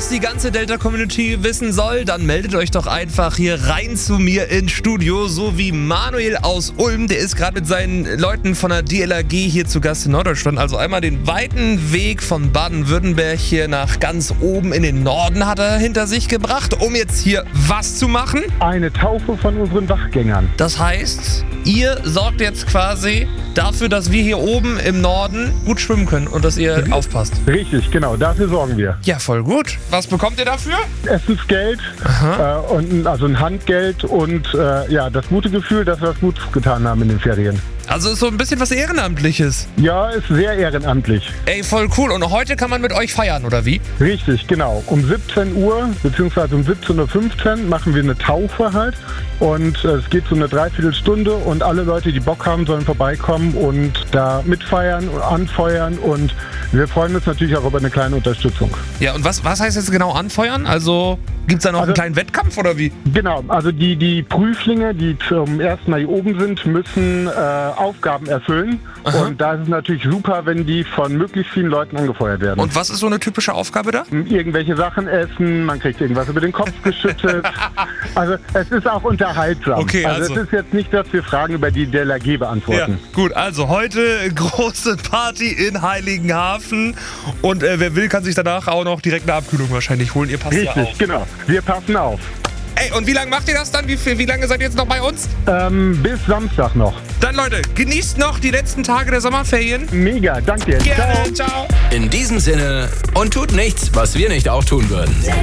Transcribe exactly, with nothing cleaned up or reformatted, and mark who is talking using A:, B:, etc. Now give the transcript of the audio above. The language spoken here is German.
A: was die ganze Delta-Community wissen soll, dann meldet euch doch einfach hier rein zu mir ins Studio, so wie Manuel aus Ulm, der ist gerade mit seinen Leuten von der D L R G hier zu Gast in Norddeutschland. Also einmal den weiten Weg von Baden-Württemberg hier nach ganz oben in den Norden hat er hinter sich gebracht, um jetzt hier was zu machen?
B: Eine Taufe von unseren Wachgängern.
A: Das heißt, ihr sorgt jetzt quasi dafür, dass wir hier oben im Norden gut schwimmen können und dass ihr aufpasst.
B: Richtig, genau, dafür sorgen wir.
A: Ja, voll gut. Was bekommt ihr dafür?
B: Essensgeld, äh, und, also ein Handgeld und äh, ja, das gute Gefühl, dass wir was Gutes getan haben in den Ferien.
A: Also ist so ein bisschen was Ehrenamtliches.
B: Ja, ist sehr ehrenamtlich.
A: Ey, voll cool. Und heute kann man mit euch feiern, oder wie?
B: Richtig, genau. Um siebzehn Uhr, beziehungsweise um siebzehn Uhr fünfzehn machen wir eine Taufe halt. Und äh, es geht so eine Dreiviertelstunde und alle Leute, die Bock haben, sollen vorbeikommen und da mitfeiern und anfeuern. Und wir freuen uns natürlich auch über eine kleine Unterstützung.
A: Ja, und was, was heißt jetzt genau anfeuern? Also gibt es da noch
B: Also,
A: einen kleinen Wettkampf, oder wie?
B: Genau, also die, die Prüflinge, die zum ersten Mal hier oben sind, müssen äh, Aufgaben erfüllen.
A: Aha.
B: Und da ist es natürlich super, wenn die von möglichst vielen Leuten angefeuert werden.
A: Und was ist so eine typische Aufgabe da?
B: Irgendwelche Sachen essen, man kriegt irgendwas über den Kopf geschüttet. Also es ist auch unterhaltsam.
A: Okay, also-
B: also es ist jetzt nicht, dass wir Fragen über die D L R G beantworten.
A: Ja, gut, also heute große Party in Heiligenhafen und äh, wer will, kann sich danach auch noch direkt eine Abkühlung wahrscheinlich holen. Ihr passt ja
B: Richtig,
A: auf.
B: genau. Wir passen auf.
A: Ey, und wie lange macht ihr das dann? Wie, viel, wie lange seid ihr jetzt noch bei uns?
B: Ähm, bis Samstag noch.
A: Dann Leute, genießt noch die letzten Tage der Sommerferien.
B: Mega, danke dir.
A: Gerne,
B: Ciao.
A: ciao.
C: In diesem Sinne, und tut nichts, was wir nicht auch tun würden.